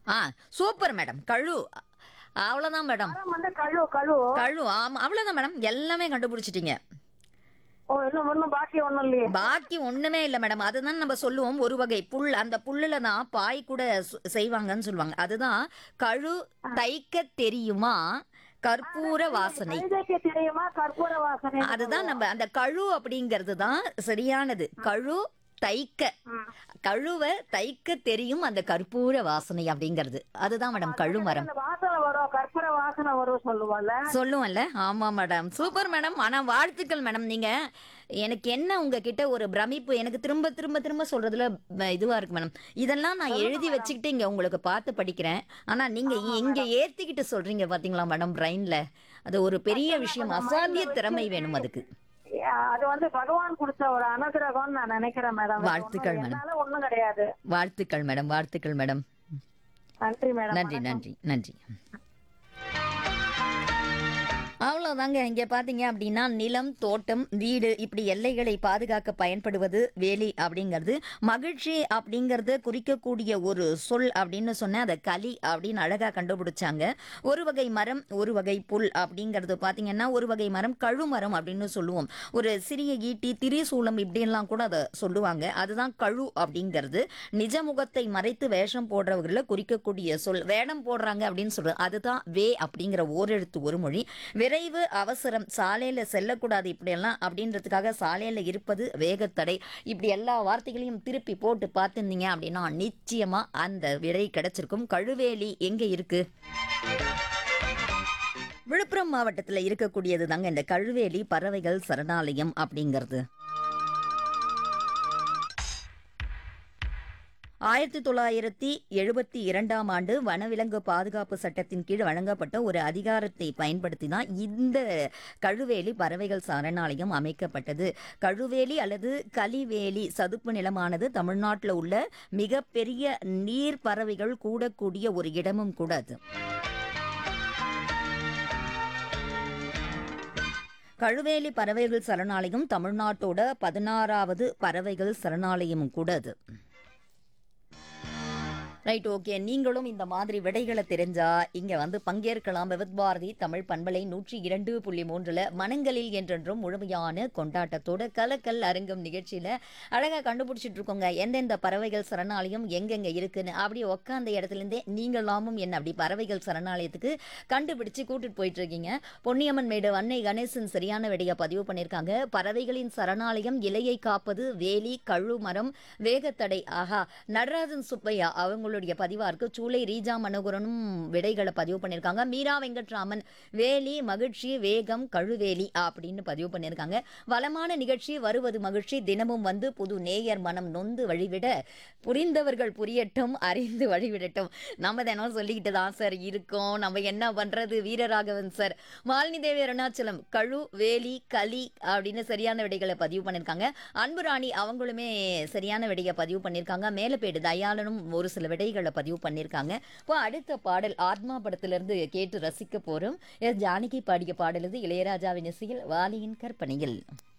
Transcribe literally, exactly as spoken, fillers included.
ஆ super madam. கழு. அவ்வளோதான் madam. மரம் வந்து கழு கழு. கழு. ஆமா அவ்வளோதான் மேடம். எல்லாமே கண்டுபிடிச்சிட்டீங்க. ஓ, இன்னும் ஒண்ணும் பாக்கி ஒண்ணும் இல்லையே. பாக்கி ஒண்ணுமே இல்ல மேடம். அதுதான் நம்ம சொல்லுவோம் ஒரு வகை புல். அந்த புல்லுல தான் பாய் கூட சு- செய்வாங்கன்னு சொல்லுவாங்க. அதுதான் கழு. தைக்க தெரியுமா கற்பூர வாசனை. கழுதைக்கு தெரியுமா கற்பூர வாசனை. அதுதான் நம்ம அந்த கழு அப்படிங்கிறது தான் சரியானது. கழு தைக்க. கழுவ தைக்க தெரியும் அந்த கற்பூர வாசனை அப்படிங்கிறது. அதுதான் மேடம் கழு மரம். அந்த வாசனை வரும், கற்பூர வாசனை வரும் சொல்லுவாள்ல. சொல்லுவோம்ல. ஆமா மேடம். Super madam. ஆனா வாழ்த்துக்கள் மேடம். நீங்க எனக்கு என்ன உங்ககிட்ட ஒரு பிரமிப்பு, எனக்கு திரும்ப திரும்ப திரும்ப சொல்றதுல ப- இதுவா இருக்கு மேடம். இதெல்லாம் நான் எழுதி வச்சுக்கிட்டு இங்க உங்களுக்கு பார்த்து படிக்கிறேன். ஆனா நீங்க இங்க ஏத்திக்கிட்டு சொல்றீங்க பாத்தீங்களா மேடம் பிரைன்ல. அது ஒரு பெரிய விஷயம். அசாத்திய திறமை வேணும் அதுக்கு. அது வந்து பகவான் கொடுத்த ஒரு அனுகிரகம்னு நான் நினைக்கிறேன் மேடம். வாழ்த்துக்கள் மேடம். என்னால ஒண்ணும் கிடையாது. வாழ்த்துக்கள் மேடம். வாழ்த்துக்கள் மேடம். நன்றி மேடம். நன்றி நன்றி நன்றி. அவ்வளோதாங்க. இங்கே பார்த்தீங்க அப்படின்னா நிலம், தோட்டம், வீடு இப்படி எல்லைகளை பாதுகாக்க பயன்படுவது வேலி அப்படிங்கிறது. மகிழ்ச்சி அப்படிங்கிறத குறிக்கக்கூடிய ஒரு சொல் அப்படின்னு சொன்ன அதை களி அப்படின்னு அழகாக கண்டுபிடிச்சாங்க. ஒரு வகை மரம், ஒரு வகை புல் அப்படிங்கிறது பார்த்தீங்கன்னா ஒரு வகை மரம் கழுமரம் அப்படின்னு சொல்லுவோம். ஒரு சிறிய ஈட்டி, திரிசூலம் இப்படின்லாம் கூட அதை சொல்லுவாங்க. அதுதான் கழு அப்படிங்கிறது. நிஜ முகத்தை மறைத்து வேஷம் போடுறவர்களை குறிக்கக்கூடிய சொல். வேடம் போடுறாங்க அப்படின்னு சொல்றது அதுதான் வே அப்படிங்கிற ஓரெழுத்து ஒரு மொழி. விரைவு, அவசரம், சாலையில செல்லக்கூடாது இப்படியெல்லாம் அப்படின்றதுக்காக சாலையில இருப்பது வேகத்தடை. இப்படி எல்லா வார்த்தைகளையும் திருப்பி போட்டு பார்த்துருந்தீங்க அப்படின்னா நிச்சயமா அந்த விடை கிடைச்சிருக்கும். கழுவேலி எங்க இருக்கு? விழுப்புரம் மாவட்டத்தில் இருக்கக்கூடியது தாங்க இந்த கழுவேலி பறவைகள் சரணாலயம் அப்படிங்கிறது. ஆயிரத்தி தொள்ளாயிரத்தி எழுபத்தி இரண்டாம் ஆண்டு வனவிலங்கு பாதுகாப்பு சட்டத்தின் கீழ் வழங்கப்பட்ட ஒரு அதிகாரத்தை பயன்படுத்தி தான் இந்த கழுவேலி பறவைகள் சரணாலயம் அமைக்கப்பட்டது. கழுவேலி அல்லது கலிவேலி சதுப்பு நிலமானது தமிழ்நாட்டில் உள்ள மிகப்பெரிய நீர் பறவைகள் கூடக்கூடிய ஒரு இடமும் கூட அது. கழுவேலி பறவைகள் சரணாலயம் தமிழ்நாட்டோட பதினாறாவது பறவைகள் சரணாலயமும் கூட அது. Right, okay. நீங்களும் இந்த மாதிரி விடைகளை தெரிஞ்சா இங்க வந்து பங்கேற்கலாம். விவித் பாரதி தமிழ் பண்பலை நூற்றி இரண்டு புள்ளி மூன்றுல மனங்களில் என்றென்றும் முழுமையான கொண்டாட்டத்தோட கலக்கல் அரங்கம் நிகழ்ச்சியில அழகா கண்டுபிடிச்சிட்டு இருக்கோங்க எந்தெந்த பறவைகள் சரணாலயம் எங்கெங்க இருக்குன்னு. அப்படி உக்காந்த இடத்துல இருந்தே நீங்களாமும் என்ன அப்படி பறவைகள் சரணாலயத்துக்கு கண்டுபிடிச்சு கூட்டிட்டு போயிட்டு இருக்கீங்க. பொன்னியம்மன் மேடு அன்னை கணேசன் சரியான விடையை பதிவு பண்ணியிருக்காங்க. பறவைகளின் சரணாலயம் இலையை காப்பது வேலி கழு மரம் வேகத்தடை. ஆஹா, நடராஜன் சுப்பையா அவங்க உங்களுடைய பதிவா இருக்கு. சூளை ரீஜா மனோகரனும் விடைகளை பதிவு பண்ணியிருக்காங்க. மீரா வெங்கட்ராமன் வேலி மகிழ்ச்சி வேகம் கழுவேலி அப்படின்னு பதிவு பண்ணியிருக்காங்க. வளமான நிகழ்ச்சி வருவது மகிழ்ச்சி தினமும் வந்து புது நேயர் மனம் நொந்து வழிவிட புரிந்தவர்கள் புரியட்டும் அறிந்து வழிவிடட்டும். நம்ம தினம் சொல்லிக்கிட்டு தான் சார் இருக்கோம். நம்ம என்ன பண்றது? வீரராகவன் சார் மாலினி தேவி அருணாச்சலம் கழு வேலி களி அப்படின்னு சரியான விடைகளை பதிவு பண்ணியிருக்காங்க. அன்புராணி அவங்களுமே சரியான விடையை பதிவு பண்ணியிருக்காங்க. மேலப்பேடு தயாளனும் ஒரு சில விடைகளை பதிவு பண்ணியிருக்காங்க. இப்போ அடுத்த பாடல் ஆத்மா படத்திலிருந்து கேட்டு ரசிக்க போறோம். எஸ் ஜானகி பாடிய பாடல் இது இளையராஜாவின் இசையில் வாலியின் கற்பனையில்.